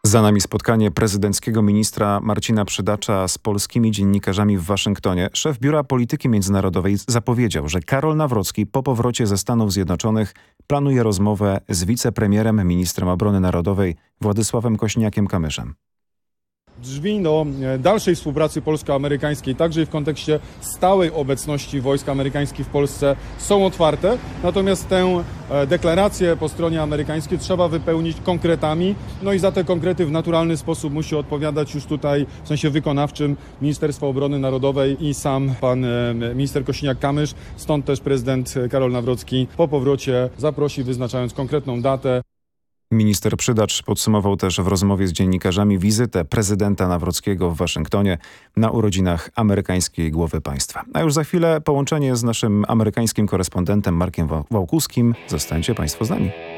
Za nami spotkanie prezydenckiego ministra Marcina Przydacza z polskimi dziennikarzami w Waszyngtonie. Szef Biura Polityki Międzynarodowej zapowiedział, że Karol Nawrocki po powrocie ze Stanów Zjednoczonych planuje rozmowę z wicepremierem, ministrem obrony narodowej Władysławem Kosiniakiem-Kamyszem. Drzwi do dalszej współpracy polsko-amerykańskiej, także i w kontekście stałej obecności wojsk amerykańskich w Polsce, są otwarte. Natomiast tę deklarację po stronie amerykańskiej trzeba wypełnić konkretami. No i za te konkrety w naturalny sposób musi odpowiadać już tutaj w sensie wykonawczym Ministerstwo Obrony Narodowej i sam pan minister Kosiniak-Kamysz. Stąd też prezydent Karol Nawrocki po powrocie zaprosi, wyznaczając konkretną datę. Minister Przydacz podsumował też w rozmowie z dziennikarzami wizytę prezydenta Nawrockiego w Waszyngtonie na urodzinach amerykańskiej głowy państwa. A już za chwilę połączenie z naszym amerykańskim korespondentem Markiem Wałkuskim. Zostańcie Państwo z nami.